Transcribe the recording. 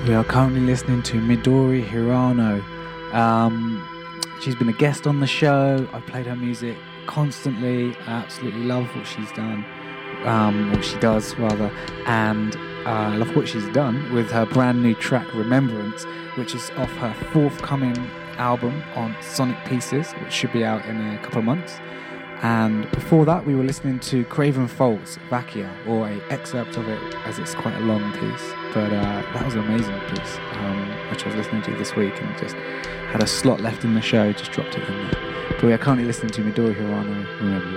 We are currently listening to Midori Hirano. She's been a guest on the show. I've played her music constantly. I absolutely love what she's done, what she does rather, and I love what she's done with her brand new track Remembrance, which is off her forthcoming album on Sonic Pieces, which should be out in a couple of months. And before that we were listening to Craven Fault's Vakia, or an excerpt of it, as it's quite a long piece, but that was an amazing piece, which I was listening to this week and just had a slot left in the show, just dropped it in there. But we are currently listening to Midori Hirano, Remember.